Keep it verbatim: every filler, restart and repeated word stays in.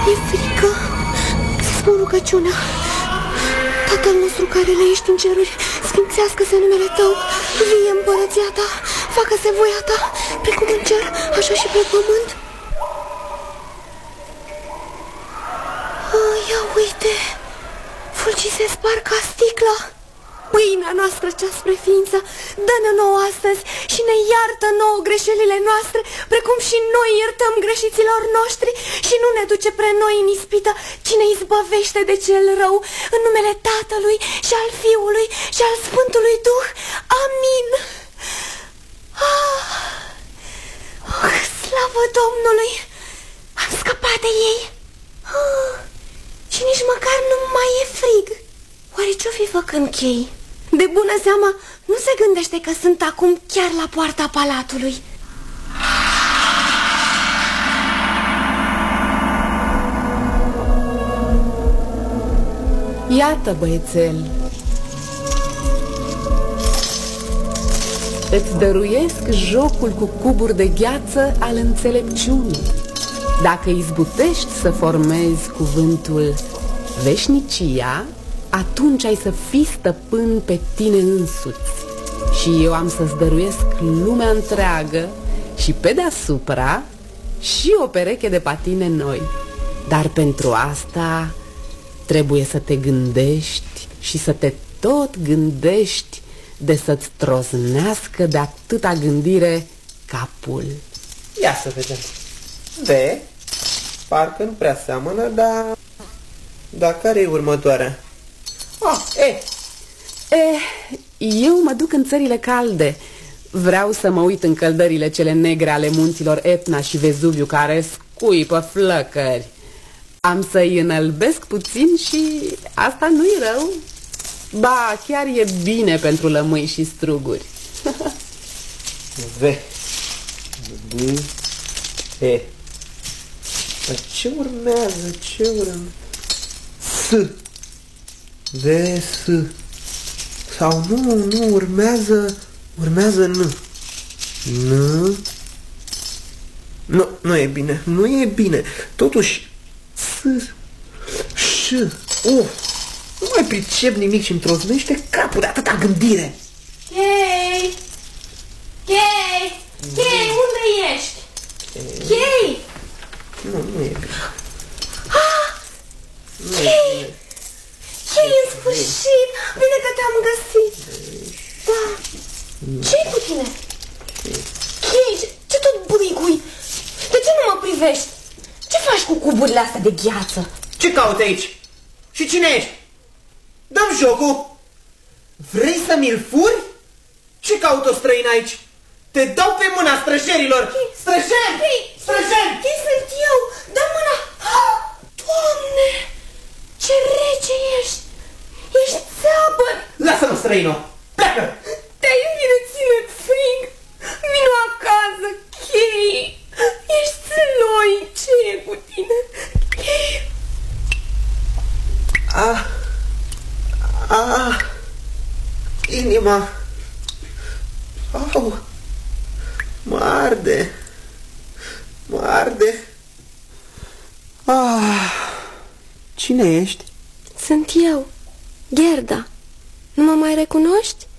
Mi-e frică. Să spun rugăciunea. Tatăl nostru care le ești în ceruri, sfințească-se numele Tău, vie împărăția Ta, facă-se voia Ta, precum în cer, așa și pe pământ. Oh, ia uite, fulgii se spar ca sticla. Pâinea noastră cea spre ființă, dă-ne nouă astăzi și ne iartă nouă greșelile noastre, precum și noi iertăm greșiților noștri, și nu ne duce pre noi în ispită, ci ne izbăvește de cel rău, în numele Tatălui și al Fiului și al Sfântului Duh. Amin. Ah, oh, slavă Domnului! Am scăpat de ei. Ah, și nici măcar nu mai e frig. Oare ce-o fi făcând chei? De bună seamă, nu se gândește că sunt acum chiar la poarta palatului. Iată, băiețel, îți dăruiesc jocul cu cuburi de gheață al înțelepciunii. Dacă izbutești să formezi cuvântul veșnicia, atunci ai să fii stăpân pe tine însuți. Și eu am să-ți dăruiesc lumea întreagă și pe deasupra și o pereche de patine noi. Dar pentru asta trebuie să te gândești și să te tot gândești, de să-ți trosnească de atâta gândire capul. Ia să vedem. De, parcă nu prea seamănă, dar... Dar care e următoarea? Ah, e. Eh, eu mă duc în țările calde. Vreau să mă uit în căldările cele negre ale munților Etna și Vezuviu, care scuipă flăcări. Am să-i înălbesc puțin și asta nu-i rău. Ba, chiar e bine pentru lămâi și struguri. V. B. E. Dar ce urmează? Ce urmează? S. V. S. Sau nu, nu, urmează... Urmează N. N. Nu, nu e bine. Nu e bine. Totuși... S. Ș. Uf. Nu mai pricep nimic și îmi troznește capul de atâta gândire. Chei! Chei! Chei, unde ești? Chei! Nu, nu e bine. Ah! Chei! Chei, în sfârșit! Bine că te-am găsit! Da. Ce-i cu tine? Chei, ce, ce tot buigui? De ce nu mă privești? Ce faci cu cuburile astea de gheață? Ce cauți aici? Și cine ești? Dă-mi jocul! Vrei să mi-l furi? Ce caută o străină aici? Te dau pe mâna străjerilor! Străjeri! Străjeri! Chei, sunt eu! Dă mâna! Oh, Doamne! Ce rece ești! Ești țeapăn! Lasă-mă, străină! Pleacă! Te-ai învineținut frig! Vino acasă, Chei! Ești țeloi! Ce e cu tine? Chei! Ah! Ah! Inima! Au! Mă arde! Mă arde! Ah! Cine ești? Sunt eu, Gerda. Nu mă mai recunoști?